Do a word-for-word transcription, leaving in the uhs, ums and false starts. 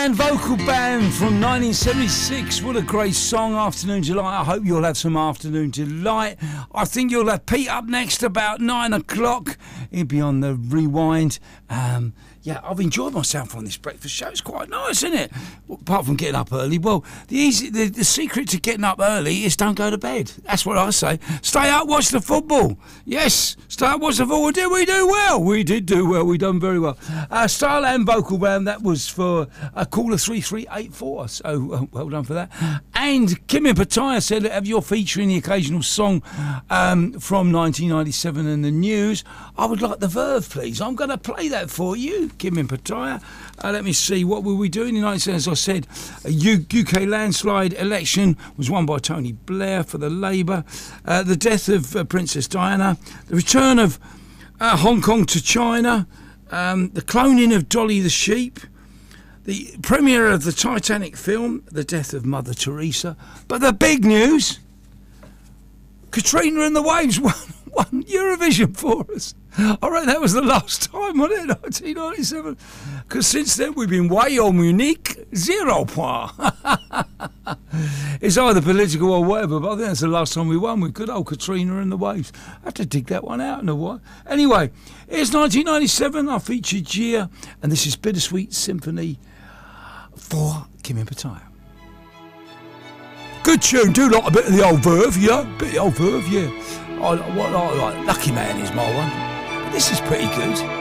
And vocal band from nineteen seventy-six. What a great song, Afternoon Delight. I hope you'll have some afternoon delight. I think you'll have Pete up next about nine o'clock. He'll be on the rewind. Um, yeah, I've enjoyed myself on this breakfast show. It's quite nice, isn't it? Well, apart from getting up early. Well, the easy, the, the secret to getting up early is don't go to bed. That's what I say. Stay up, watch the football. Yes, stay up, watch the football. Did we do well? We did do well. We done very well. Uh, Style and vocal band, that was for a caller three three eight four. So uh, well done for that. And Kim in Pattaya said, have your feature in the occasional song um, from nineteen ninety-seven and the news. I would like the Verve, please. I'm going to play that for you. Kim in Pattaya. Uh, let me see, what were we doing in nineteen seventy? As I said, a U- UK landslide election was won by Tony Blair for the Labour. Uh, the death of uh, Princess Diana. The return of uh, Hong Kong to China. Um, the cloning of Dolly the sheep. The premiere of the Titanic film. The death of Mother Teresa. But the big news, Katrina and the Waves won, won Eurovision for us. I reckon that was the last time, wasn't it, nineteen ninety-seven? Because since then we've been way on Munich, zero point. It's either political or whatever, but I think that's the last time we won with good old Katrina and the Waves. I have to dig that one out in a while. Anyway, it's nineteen ninety-seven, I featured Gia, and this is Bittersweet Symphony for Kim in Pattaya. Good tune, do like a bit of the old Verve, yeah? Bit of the old Verve, yeah. I, what I like, Lucky Man is my one. This is pretty good.